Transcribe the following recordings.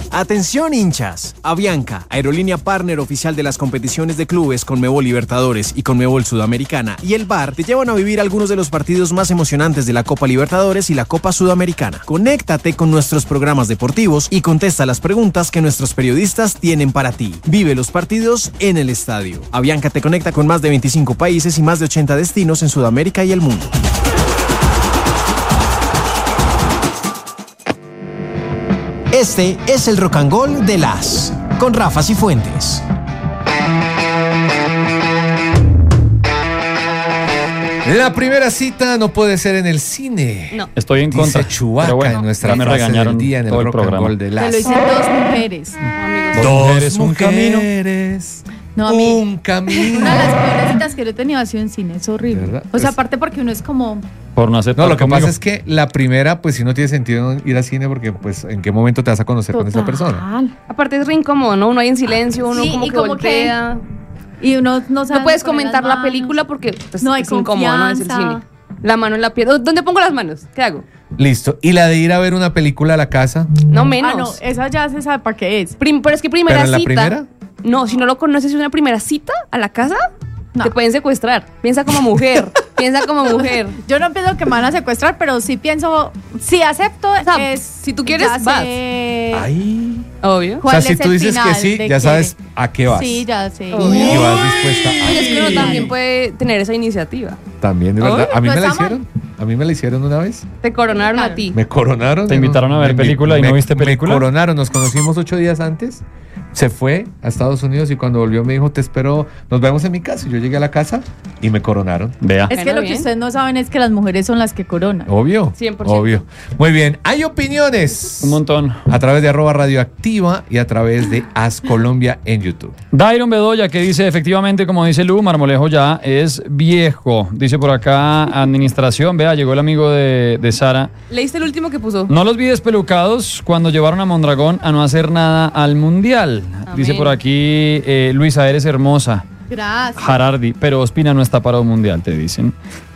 Atención hinchas, Avianca, aerolínea partner oficial de las competiciones de clubes Conmebol Libertadores y Conmebol Sudamericana, y el VAR te llevan a vivir algunos de los partidos más emocionantes de la Copa Libertadores y la Copa Sudamericana. Conéctate con nuestros programas deportivos y contesta las preguntas que nuestros periodistas tienen para ti. Vive los partidos en el estadio. Avianca te conecta con más de 25 países y más de 80 destinos en Sudamérica y el mundo. Este es el Rock and Roll de las, con Rafa Cifuentes. La primera cita no puede ser en el cine. No. Estoy en contra. Dice Chewbacca en nuestra me frase regañaron del día en el todo el Rock and programa. Roll de Te las. lo dicen dos mujeres. Dos mujeres, un camino. mujeres, No, a mí, un camino. una de las peores citas que yo he tenido ha sido en cine, es horrible. ¿Verdad? O sea, Pues- aparte porque uno es como... Por no aceptar No, lo que conmigo. pasa es que la primera, pues sí no tiene sentido ir al cine porque, pues, ¿en qué momento te vas a conocer con esa persona? Total. Aparte es re incómodo, ¿no? Uno ahí en silencio, uno Sí, como y que como voltea. Y uno no sabe... No puedes poner comentar las la manos. película porque pues, No hay es incómodo, ¿no? Es el confianza. cine. La mano en la piel. ¿Dónde pongo las manos? ¿Qué hago? Listo. ¿Y la de ir a ver una película a la casa? No menos. Ah, no, esa ya se sabe para qué es. Pero es que primera ¿Pero en la cita. primera? No, si no lo conoces, una primera cita a la casa, No. te pueden secuestrar. Piensa como mujer. Piensa como mujer. Yo no pienso que me van a secuestrar, pero sí pienso... Sí acepto, O sea, es... si tú quieres, ya vas. sé Ay. Obvio. O cuál sea, si es tú el dices que final sí, de ya que- sabes a qué vas. Sí, ya sé. Y vas dispuesta Oye, es que uno Ay. también puede tener esa iniciativa. También, de verdad. Obvio, A mí no me la está mal. hicieron. A mí me la hicieron una vez. Te coronaron a ti. Me coronaron. ¿Te invitaron a ver película y no viste película? Me coronaron. Nos conocimos 8 días antes. Se fue a Estados Unidos y cuando volvió me dijo, te espero, nos vemos en mi casa. Y yo llegué a la casa y me coronaron. Vea. Es que Bueno, lo que bien. ustedes no saben es que las mujeres son las que coronan. Obvio. 100%. Obvio. Muy bien. Hay opiniones. Un montón. A través de @radioactiva y a través de As Colombia en YouTube. Dairon Bedoya, que dice, efectivamente, como dice Lu, Marmolejo ya es viejo. Dice por acá, administración. Vea, llegó el amigo de Sara. ¿Leíste el último que puso? No los vi despelucados cuando llevaron a Mondragón a no hacer nada al Mundial. Amén. Dice por aquí, Luisa, eres hermosa. Gracias. Harardi, pero Ospina no está para un mundial, te dicen.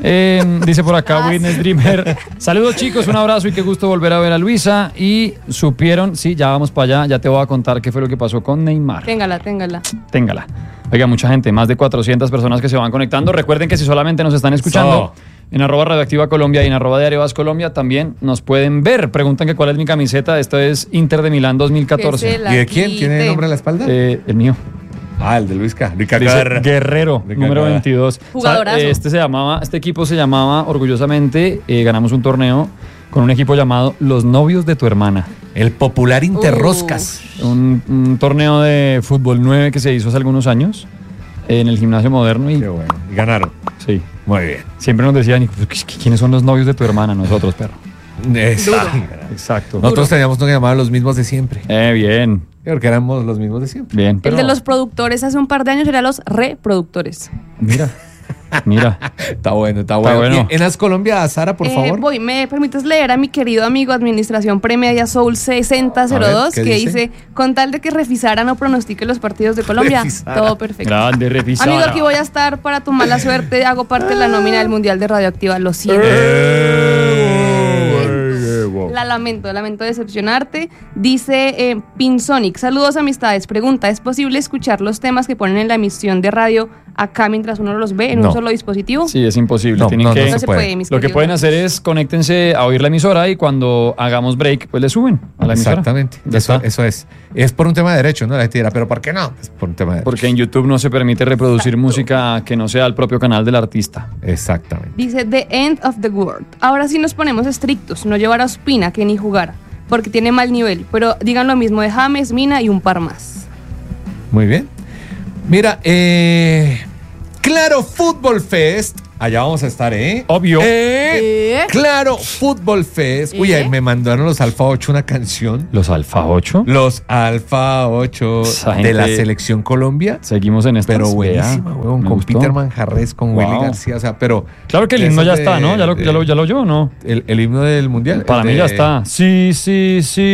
Dice por acá Witness Dreamer. Saludos chicos, un abrazo y qué gusto volver a ver a Luisa. Y supieron, sí, ya vamos para allá, ya te voy a contar qué fue lo que pasó con Neymar. Téngala. Téngala. Oiga, mucha gente, más de 400 personas que se van conectando. Recuerden que si solamente nos están escuchando en @radioactiva Colombia y en @diario As Colombia también nos pueden ver. Preguntan que cuál es mi camiseta. Esto es Inter de Milán 2014. Que se la ¿Y de quién? quite. ¿Tiene nombre en la espalda? El mío. Ah, el de Luisca. Ricardo Dice Guerra. Guerrero, De número Guerra. 22. Jugadorazo. Este equipo se llamaba, orgullosamente, ganamos un torneo con un equipo llamado Los Novios de tu Hermana. El popular Interroscas. Un torneo de fútbol 9 que se hizo hace algunos años en el gimnasio moderno y Qué bueno. Y ganaron. sí, Muy bien. siempre nos decían, ¿quiénes son los novios de tu hermana? Nosotros, perro. Exacto. Nosotros teníamos que llamar los mismos de siempre. Bien, Porque éramos los mismos de siempre. bien. El pero- de los productores hace un par de años era los reproductores. Mira. Está bueno, está bueno. bueno. Y en As Colombia, Sara, por favor. Voy, ¿me permites leer a mi querido amigo Administración Premedia Soul 6002 A ver, ¿qué que dice? dice, con tal de que revisaran o pronostiquen los partidos de Colombia, Revisara. todo perfecto. Grande, revisada. Amigo, aquí voy a estar para tu mala suerte, hago parte de la nómina del Mundial de Radioactiva, lo siento. Lamento decepcionarte. Dice Pinsonic, saludos amistades. Pregunta, ¿es posible escuchar los temas que ponen en la emisión de radio acá mientras uno los ve en No. un solo dispositivo? Sí, es imposible. No, Tienen no, que... No se puede, mis Lo que queridos pueden amigos. hacer es conéctense a oír la emisora y cuando hagamos break, pues le suben a la emisora. Exactamente. Ya está. Eso es. Es por un tema de derecho, ¿no? La gente dirá, ¿pero por qué no? Es por un tema de derecho. Porque en YouTube no se permite reproducir música que no sea el propio canal del artista. Exactamente. Dice The End of the World. Ahora sí nos ponemos estrictos, no llevar a Ospina que ni jugara, porque tiene mal nivel, pero digan lo mismo de James, Mina y un par más. Muy bien. Mira, Claro Fútbol Fest. Allá vamos a estar, ¿eh? Obvio. Claro Fútbol Fest. Uy, ahí me mandaron los Alfa 8 una canción. ¿Los Alfa 8? Los Alfa 8 Esa de la gente- Selección Colombia. Seguimos en esta. Pero buenísima, huevón, me con gustó. Peter Manjarres, con Willy Wow. García, o sea, pero... Claro que el himno eso ya de- está, ¿no? ¿Ya lo oyó o no? El himno del Mundial. Para el mí de- ya está. Sí, sí, sí.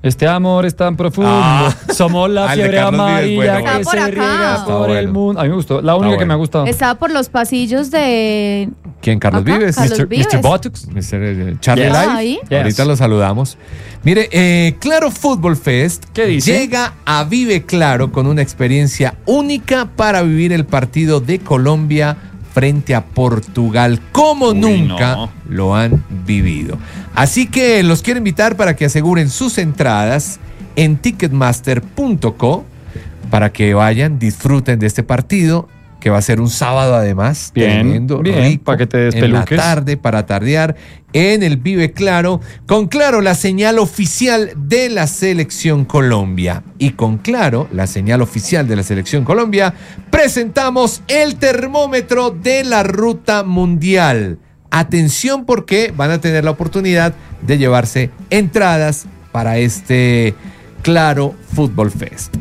Este amor es tan profundo. Somos la el de fiebre Carlos Vives, amarilla bueno, que por se acá. riega Está por el bueno. mundo. A mí me gustó. La única que bueno. me ha gustado. Estaba por los pasillos de... ¿Quién? ¿Carlos Acá, Vives? Carlos Vives. Mr. Botox. Charlie Yes. Live. Ahí. Yes. Ahorita lo saludamos. Mire, Claro Fútbol Fest ¿Qué dice? llega a Vive Claro con una experiencia única para vivir el partido de Colombia frente a Portugal como Uy, nunca no. lo han vivido. Así que los quiero invitar para que aseguren sus entradas en ticketmaster.co para que vayan, disfruten de este partido que va a ser un sábado además, Bien, tremendo, bien, rico, para que te en la despeluques. tarde para tardear en el Vive Claro, con Claro la señal oficial de la Selección Colombia. Y con Claro, la señal oficial de la Selección Colombia, presentamos el termómetro de la ruta mundial. Atención porque van a tener la oportunidad de llevarse entradas para este Claro Fútbol Fest.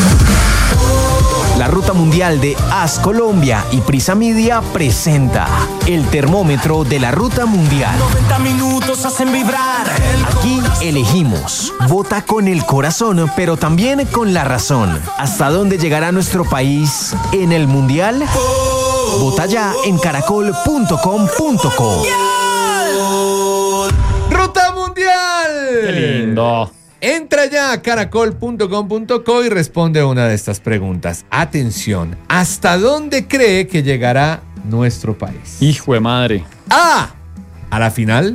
La Ruta Mundial de AS Colombia y Prisa Media presenta el termómetro de la Ruta Mundial. 90 minutos hacen vibrar. Aquí elegimos. Vota con el corazón, pero también con la razón. ¿Hasta dónde llegará nuestro país en el Mundial? Vota ya en caracol.com.co. ¡Ruta Mundial! Qué lindo. Entra ya a caracol.com.co y responde una de estas preguntas. Atención, ¿hasta dónde cree que llegará nuestro país? Hijo de madre. A la final.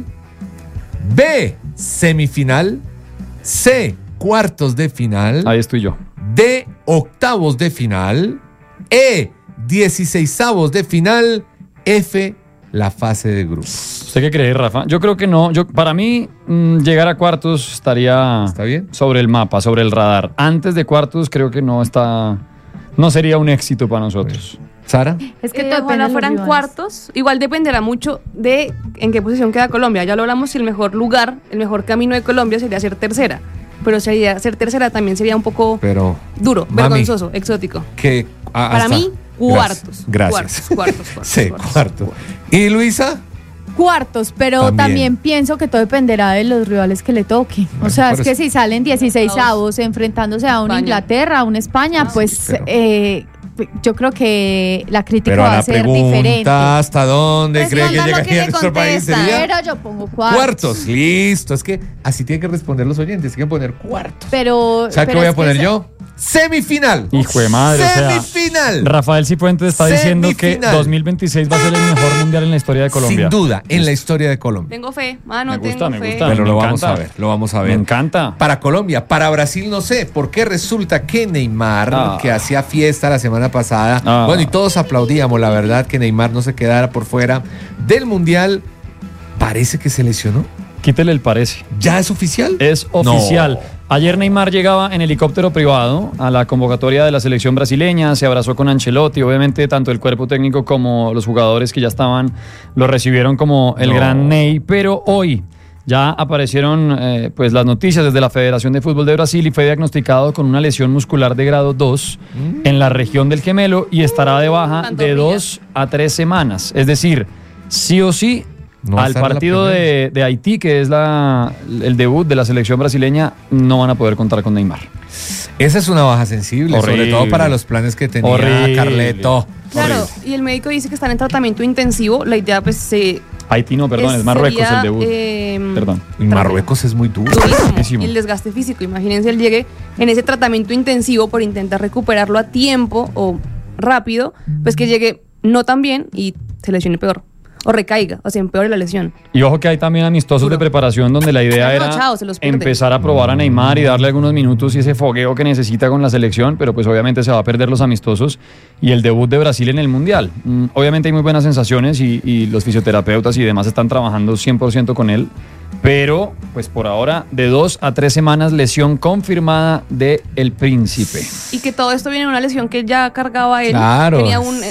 B, semifinal. C, cuartos de final. Ahí estoy yo. D, octavos de final. E, 16avos de final. F, la fase de grupos. ¿Usted qué cree, Rafa? Yo creo que no. Para mí, llegar a cuartos estaría ¿Está bien? sobre el mapa, sobre el radar. Antes de cuartos, creo que no sería un éxito para nosotros. ¿Sara? Es que todo depende de ojalá los fueran rivales. cuartos. Igual dependerá mucho de en qué posición queda Colombia. Ya lo hablamos, si el mejor lugar, el mejor camino de Colombia sería ser tercera. Pero ser tercera también sería un poco Pero duro, mami, vergonzoso, exótico. que Para mí, cuartos. Gracias. Cuartos. Sí, cuartos. ¿Y Luisa? Cuartos, pero También. también pienso que todo dependerá de los rivales que le toque. Bueno, O sea, por es que eso. si salen 16avos enfrentándose a una España. Inglaterra, a una España, pues pero- yo creo que la crítica Pero a va a la ser diferente. pregunta, ¿hasta dónde cree que Responda lo que llegaría le nuestro país? contesta. Sería Pero yo pongo cuartos. cuartos. Listo. Es que así tienen que responder los oyentes. Tienen que poner cuartos. Pero, ¿Sabes qué pero voy a es que poner se- yo? Semifinal. Hijo de madre, o sea, Semifinal. Rafael Cifuentes está diciendo que Semifinal. 2026 va a ser el mejor mundial en la historia de Colombia. Sin duda, en la historia de Colombia. Tengo fe, mano, Me gusta, tengo me fe. gusta. Bueno, me lo vamos a encanta. ver, lo vamos a ver. Me encanta. Para Colombia, para Brasil no sé, porque resulta que Neymar, que hacía fiesta la semana pasada, bueno, y todos aplaudíamos, la verdad, que Neymar no se quedara por fuera del Mundial, parece que se lesionó. Quítele el parece. ¿Ya es oficial? Es oficial. Ayer Neymar llegaba en helicóptero privado a la convocatoria de la selección brasileña, se abrazó con Ancelotti, obviamente tanto el cuerpo técnico como los jugadores que ya estaban lo recibieron como el gran Ney, pero hoy ya aparecieron pues las noticias desde la Federación de Fútbol de Brasil y fue diagnosticado con una lesión muscular de grado 2 en la región del gemelo y estará de baja de pantorrillas. 2 a 3 semanas, es decir, sí o sí. No va a Al estar en la partido primera. de Haití, que es el debut de la selección brasileña, no van a poder contar con Neymar. Esa es una baja sensible, sobre Horrible. todo para los planes que tenía Horrible. Carleto. Claro, y el médico dice que están en tratamiento intensivo. La idea, pues, Haití no, perdón, es Marruecos sería, el debut. Perdón. Y Marruecos es muy duro. durísimo. Durísimo. Y el desgaste físico. Imagínense, él llegue en ese tratamiento intensivo por intentar recuperarlo a tiempo o rápido, pues que llegue no tan bien y se lesione peor. O recaiga, o se empeore la lesión. Y ojo que hay también amistosos Duro. de preparación donde la idea No, era chao, se los pierde. empezar a probar a Neymar y darle algunos minutos y ese fogueo que necesita con la selección, pero pues obviamente se va a perder los amistosos y el debut de Brasil en el Mundial. Obviamente hay muy buenas sensaciones y los fisioterapeutas y demás están trabajando 100% con él, pero pues por ahora de 2 a 3 semanas lesión confirmada de El Príncipe. Y que todo esto viene de una lesión que ya cargaba él. Claro. Tenía un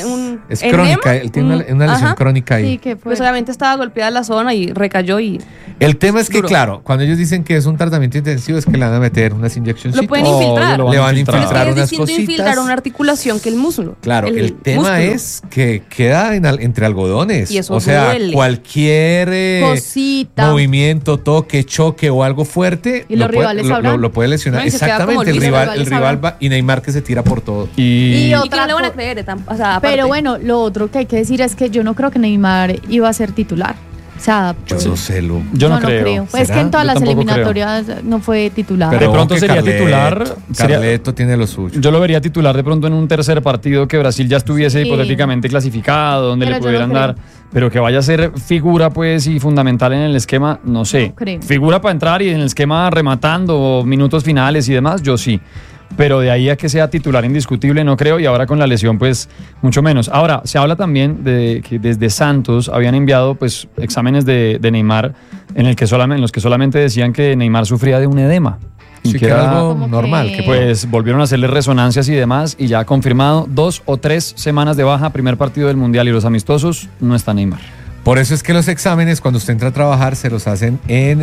Es ¿En crónica, Nemo? él tiene una lesión Ajá. crónica ahí. Sí, que fue. Pues obviamente estaba golpeada la zona y recayó y El tema es que, Duro. claro, cuando ellos dicen que es un tratamiento intensivo, es que le van a meter unas inyecciones. lo pueden Oh, infiltrar. lo Le van a infiltrar. infiltrar Pero es unas distinto infiltrar cositas. una articulación que el músculo. Claro, el tema músculo. es que queda entre algodones. Y eso o sea, duele. cualquier Cosita. movimiento, toque, choque o algo fuerte Y los rivales sabrán. lo puede lesionar. No, y se queda como Exactamente, el liso, rival, los el rivales rival va y Neymar que se tira por todo. Y, Y Y que no le van a co- creer, o sea, aparte. Pero bueno, lo otro que hay que decir es que yo no creo que Neymar iba a ser titular. O sea, Yo no sé, Lu. yo no creo. Pues es que ¿Será? en todas Yo las tampoco eliminatorias no fue titular. Pero de pronto que sería titular, sería- Carleto tiene lo suyo. Yo lo vería titular de pronto en un tercer partido que Brasil ya estuviese Sí. hipotéticamente clasificado, donde Pero le yo pudieran no creo. dar, pero que vaya a ser figura pues y fundamental en el esquema, no sé. No creo. Figura para entrar y en el esquema rematando, minutos finales y demás, yo sí. Pero de ahí a que sea titular indiscutible no creo, y ahora con la lesión pues mucho menos. Ahora, se habla también de que desde Santos habían enviado pues exámenes de Neymar en los que solamente decían que Neymar sufría de un edema. Y Sí, que que era era, algo Como normal. que- Que pues volvieron a hacerle resonancias y demás, y ya confirmado 2 o 3 semanas de baja, primer partido del Mundial y los amistosos, no está Neymar. Por eso es que los exámenes, cuando usted entra a trabajar, se los hacen en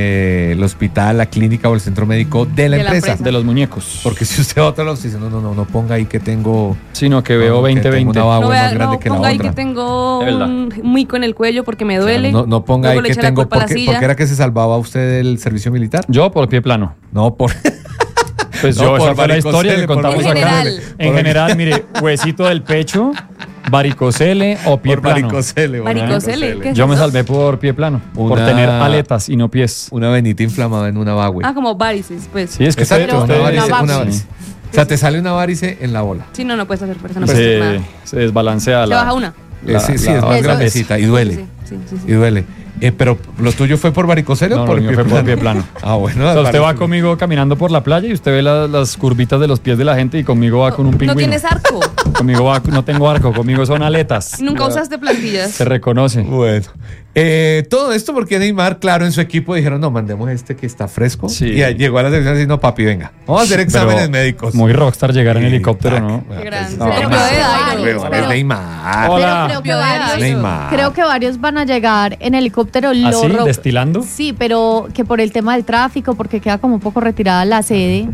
el hospital, la clínica o el centro médico de la De la empresa. empresa. De los muñecos. Porque si usted va a otro lado, usted dice, no ponga ahí que tengo... Sino que veo que tengo 20-20. una no, bagua vea, más grande no que la ponga ahí otra. que tengo De verdad. un mico en el cuello porque me duele. No ponga ahí Luego le que echa la tengo... culpa a la ¿Por silla. qué era que se salvaba usted del servicio militar? Yo por pie plano. No, por... Pues No, yo, por esa fue la historia varicocele, que por contamos En acá. general. En general, mire, huesito del pecho, varicocele o pie por plano. varicocele. bueno, Varicocele, ¿qué es Yo me eso? salvé por pie plano, por Una- tener aletas y no pies. Una venita inflamada en una bagua. Ah, como varices, pues. Sí, es que Exacto, usted- una varice, una una varice. varice. O sea, te sale una varice en la bola. Sí, no puedes hacer por eso, no puedes hacer se, nada. se desbalancea Se la... baja una. Sí, es más Eso es. grandecita y duele. Sí. Y duele. Pero lo tuyo fue por varicocele No, o por lo mío fue por pie plano. Ah, bueno. O sea, usted va varicocele. conmigo caminando por la playa y usted ve las curvitas de los pies de la gente, y conmigo va con un No pingüino. tienes arco. Conmigo va, no tengo arco, conmigo son aletas. Nunca usaste plantillas. Se reconoce. Bueno, todo esto porque Neymar, claro, en su equipo dijeron, no, mandemos este que está fresco. Sí. Y llegó a la selección y dijo, no, papi, venga, vamos a hacer exámenes Pero médicos. Muy rockstar llegar en Sí, helicóptero, tac. ¿no? Bueno, Qué grande. pues, Se Pero copió de varios, Dairo. Huevón, pero- es Neymar. Hola. Pero creo que Pero varios, Neymar. creo que varios van a llegar en helicóptero. ¿Así? Lo- ¿Destilando? Sí, pero que por el tema del tráfico, porque queda como un poco retirada la sede,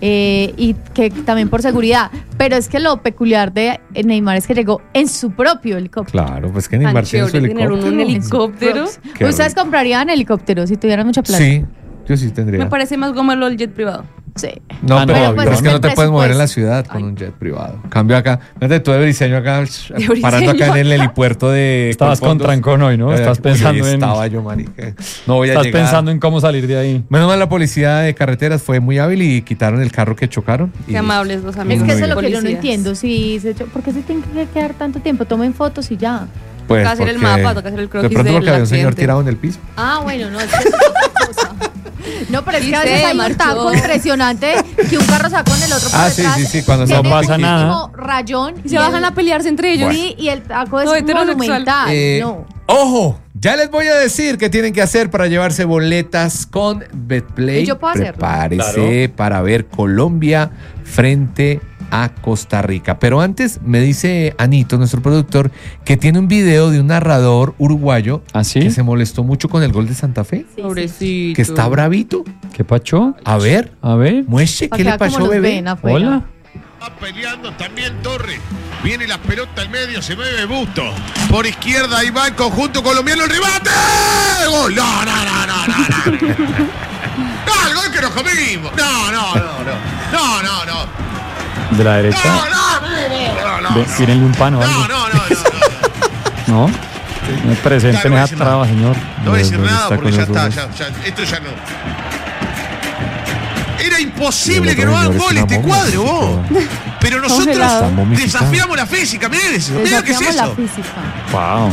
y que también por seguridad. Pero es que lo peculiar de Neymar es que llegó en su propio helicóptero. Claro, pues que Tan Neymar tiene su chévere tener helicóptero. un helicóptero. Qué ¿Ustedes rico. comprarían helicóptero si tuvieran mucha plata? Sí, yo sí tendría. Me parece más gómelo el jet privado. Sí. No, Ah, no, pero, pues es que es no te el puedes mover en la presupuesto. ciudad con un jet privado. Cambio acá. Fíjate tú de Briseño acá, Briseño. parando acá en el helipuerto de... Estabas con Colfondos. trancón hoy, ¿no? Estás Uy, pensando ahí en... Estaba yo, marica. No voy a Estás llegar. pensando en cómo salir de ahí. Menos mal la policía de carreteras fue muy hábil y quitaron el carro que chocaron. y- Qué amables los Es amigos. que Muy eso es lo que yo no policías. entiendo. ¿Por qué se tiene que quedar tanto tiempo? Tomen fotos y ya. Pues, Toca hacer el porque- mapa, toca hacer el De croquis pronto del porque había un señor accidente. tirado en el piso. Ah, bueno, no, es que eso es otra cosa. No, pero es Sí que a sé, veces hay un marchó. taco impresionante que un carro saca con el otro por Ah, sí, detrás. sí, sí, cuando tiene no pasa un nada. mínimo rayón Y se bajan a pelearse entre ellos. Sí, y el taco es No, heterosexual. monumental. No. Ojo, ya les voy a decir qué tienen que hacer para llevarse boletas con Betplay. Y yo puedo hacerlo. Prepárese para ver Colombia frente a Costa Rica. Pero antes me dice Anito, nuestro productor, que tiene un video de un narrador uruguayo ¿Ah, sí? que se molestó mucho con el gol de Santa Fe, Sí, Pobrecito. que está bravito. ¿Qué pacho? A ver, A ver. muestre Para qué que le vea cómo pasó, los bebé. ven afuera. Hola. Va peleando también Torres. Viene la pelota al medio, se mueve Busto. Por izquierda ahí va el conjunto colombiano, el remate. ¡Gol! No. No, el gol que nos comimos. No. De la derecha. No. Tírenle un pan o algo. No. ¿No? No es presente Ya, en no voy a esa decir nada. traba, señor. No voy a decir No, nada está porque con ya los está, ojos. ya, esto ya no. Era imposible Y que el no otro hagan señor gol es este una cuadro, vos. momia, Pero nosotros Está momificado. desafiamos la física, mirá eso, mirá qué es Desafiamos la eso. física. Wow.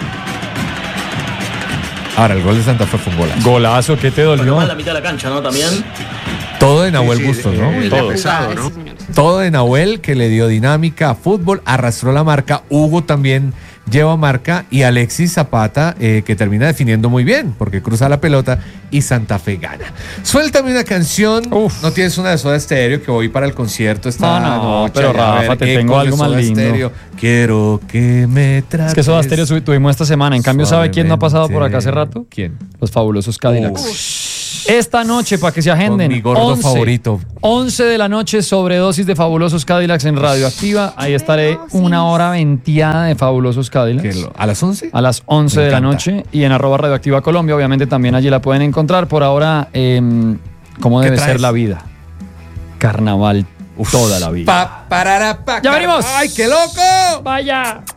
Ahora, el gol de Santa Fe fue un golazo. Golazo, ¿qué te dolió? Más la mitad de la cancha, ¿no? También. Todo de Nahuel Sí, Bustos, ¿no? la Todo. pesado, ¿no? Sí, señores. Todo de Nahuel, que le dio dinámica a fútbol, arrastró la marca. Hugo también lleva marca, y Alexis Zapata, que termina definiendo muy bien, porque cruza la pelota y Santa Fe gana. Suéltame una canción. No tienes una de Soda Stereo, que voy para el concierto esta noche. Pero Rafa, te tengo algo más lindo. Stereo. Quiero que me trates. Es que Soda Stereo tuvimos esta semana. En cambio, ¿sabe quién no ha pasado por acá hace rato? ¿Quién? Los fabulosos Cadillacs. Esta noche, para que se agenden, con mi gordo favorito. 11 de la noche, sobredosis de Fabulosos Cadillacs en Radioactiva. Ahí estaré una hora venteada de Fabulosos Cadillacs. ¿A las 11? A las 11 de la noche. Y en @Radioactiva Colombia, obviamente también allí la pueden encontrar. Por ahora, ¿cómo debe ser la vida? Carnaval toda la vida. ¡Ya venimos! ¡Ay, qué loco! ¡Vaya!